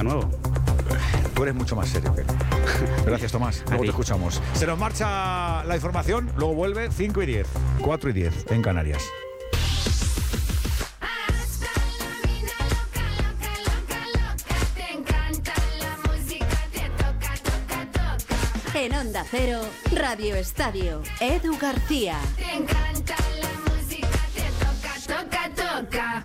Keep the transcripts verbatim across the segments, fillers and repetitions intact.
nada nuevo. Tú eres mucho más serio que él. Gracias, Tomás. Luego te escuchamos. Se nos marcha la información, luego vuelve cinco y diez, cuatro y diez en Canarias. En Onda Cero, Radio Estadio, Edu García. Te encanta la música, te toca, toca, toca.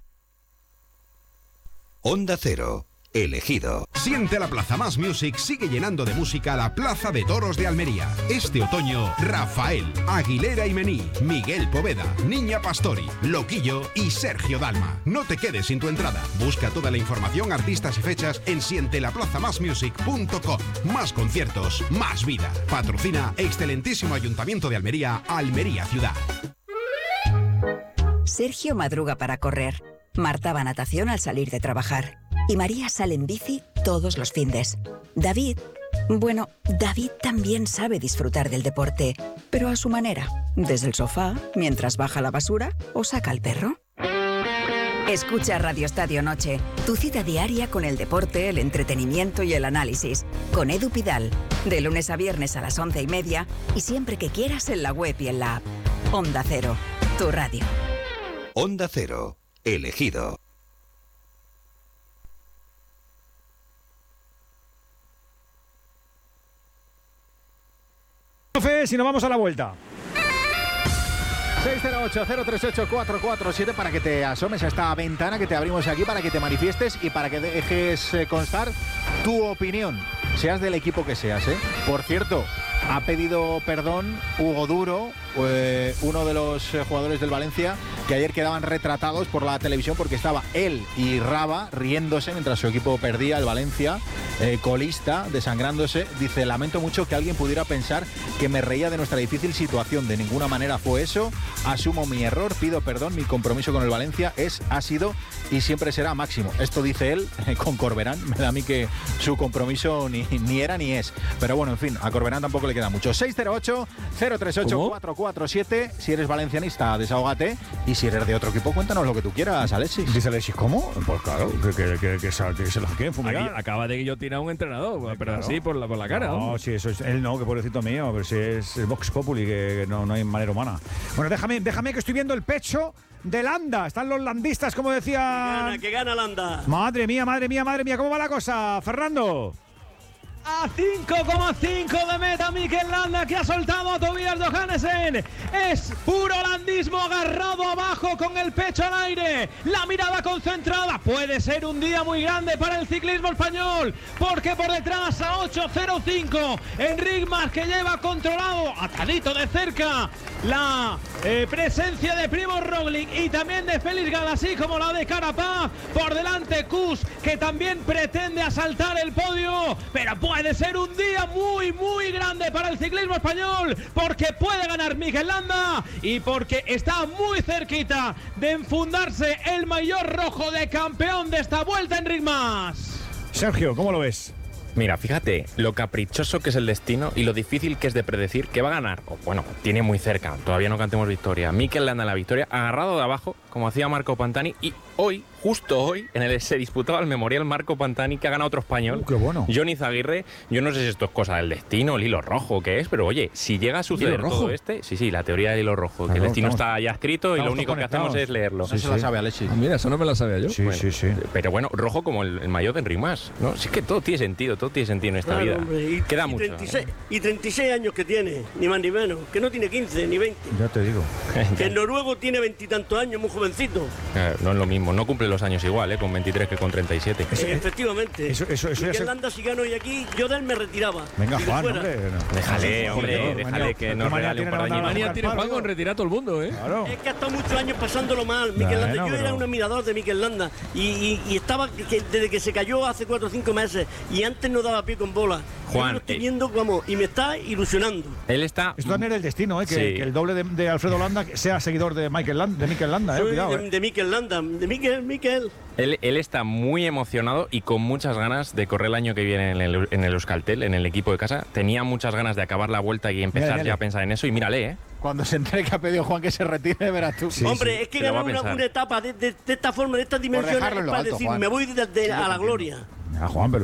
Onda Cero, elegido. Siente la Plaza Más Music sigue llenando de música la Plaza de Toros de Almería. Este otoño, Rafael, Aguilera y Mení, Miguel Poveda, Niña Pastori, Loquillo y Sergio Dalma. No te quedes sin tu entrada. Busca toda la información, artistas y fechas en siente la plaza más music punto com. Más conciertos, más vida. Patrocina excelentísimo Ayuntamiento de Almería, Almería Ciudad. Sergio madruga para correr. Marta va a natación al salir de trabajar. Y María sale en bici todos los findes. David, bueno, David también sabe disfrutar del deporte, pero a su manera, desde el sofá, mientras baja la basura o saca al perro. Escucha Radio Estadio Noche, tu cita diaria con el deporte, el entretenimiento y el análisis, con Edu Pidal, de lunes a viernes a las once y media y siempre que quieras en la web y en la app. Onda Cero, tu radio. Onda Cero, elegido. Si nos vamos a la vuelta. seis cero ocho, cero tres ocho, cuatro cuatro siete para que te asomes a esta ventana que te abrimos aquí, para que te manifiestes y para que dejes eh, constar tu opinión, seas del equipo que seas, ¿eh? Por cierto, ha pedido perdón Hugo Duro, eh, uno de los eh, jugadores del Valencia, que ayer quedaban retratados por la televisión porque estaba él y Raba riéndose mientras su equipo perdía, el Valencia, eh, colista, desangrándose. Dice, lamento mucho que alguien pudiera pensar que me reía de nuestra difícil situación. De ninguna manera fue eso. Asumo mi error, pido perdón, mi compromiso con el Valencia es, ha sido y siempre será máximo. Esto dice él eh, con Corberán. Me da a mí que su compromiso ni, ni era ni es. Pero bueno, en fin, a Corberán tampoco le queda mucho. seis cero ocho, cero tres ocho, cuatro cuatro siete. Si eres valencianista, desahógate. Y si eres de otro equipo, cuéntanos lo que tú quieras, Alexis. Dice Alexis, ¿cómo? Pues claro, que, que, que, que, se, que se los quieren fumigar. Aquí acaba de guillotinar a un entrenador, pero claro. así por la, por la cara. No, sí, eso es él, no, que pobrecito mío, pero si es el Vox Populi, que, que no, no hay manera humana. Bueno, déjame, déjame que estoy viendo el pecho de Landa. Están los landistas, como decía. Que gana, que gana Landa. Madre mía, madre mía, madre mía, ¿cómo va la cosa, Fernando? A cinco coma cinco de meta Mikel Landa, que ha soltado a Tobias Johannessen. Es puro landismo, agarrado abajo con el pecho al aire, la mirada concentrada. Puede ser un día muy grande para el ciclismo español, porque por detrás a ocho cero cinco Enric Mas, que lleva controlado, atadito de cerca, la eh, presencia de Primož Roglic y también de Félix Gall, así como la de Carapaz. Por delante Kuss, que también pretende asaltar el podio, pero puede Puede ser un día muy, muy grande para el ciclismo español, porque puede ganar Mikel Landa y porque está muy cerquita de enfundarse el maillot rojo de campeón de esta vuelta, Enric Mas. Sergio, ¿cómo lo ves? Mira, fíjate lo caprichoso que es el destino y lo difícil que es de predecir que va a ganar. O bueno, tiene muy cerca, todavía no cantemos victoria. Mikel Landa en la victoria, agarrado de abajo, como hacía Marco Pantani, y hoy, justo hoy, en el se disputaba el memorial Marco Pantani, que ha ganado otro español. Uh, qué bueno. Johnny Zaguirre. Yo no sé si esto es cosa del destino, el hilo rojo, qué es, pero oye, si llega a suceder todo este, sí, sí, la teoría del hilo rojo, claro, que el destino estamos, está ya escrito y lo único que hacemos es leerlo. Sí, no se sí. la sabe Alexis. Ah, mira, eso no me la sabía yo. Sí, bueno, sí, sí. Pero bueno, rojo como el, el maillot de Enric Mas, ¿no? Sí, es que todo tiene sentido, todo tiene sentido en esta claro, vida. Hombre, y, Queda y mucho. treinta y seis, y treinta y seis años que tiene, ni más ni menos, que no tiene quince ni veinte. Ya te digo. Que el noruego tiene veintitantos años, muy jovencito. Eh, no es lo mismo, no cumple los años igual, ¿eh? Con veintitrés que con treinta y siete. Eh, efectivamente. Eso, eso, eso Mikel se... Landa, si gano hoy aquí, yo de él me retiraba. Venga, Juan, hombre. No. Déjale, hombre, déjale que nos regale un par de años. Manía tiene Juan con retirar a todo el mundo, ¿eh? Claro. Es que ha estado muchos años pasándolo mal, Mikel Landa. Bueno, yo pero... era un admirador de Mikel Landa y, y, y estaba que, desde que se cayó hace cuatro o cinco meses y antes no daba pie con bola. Juan, yo lo estoy eh... viendo, vamos, y me está ilusionando. Él está... Esto también es el destino, ¿eh? Que, sí. que el doble de, de Alfredo Landa sea seguidor de Mikel Landa, de Mikel Landa, ¿eh? Soy Cuidado, de, ¿eh? de Mikel Landa, de Mikel, Mikel. Él, él está muy emocionado y con muchas ganas de correr el año que viene en el, en el Euskaltel, en el equipo de casa. Tenía muchas ganas de acabar la vuelta y empezar mira, mira. ya a pensar en eso. Y mírale, ¿eh? Cuando se entere que ha pedido Juan que se retire, verás tú. Sí, Hombre, sí. es que ganar una, una etapa de, de, de esta forma, de estas dimensiones, es para alto, decir, Juan. me voy de, de, a la gloria. A Juan, pero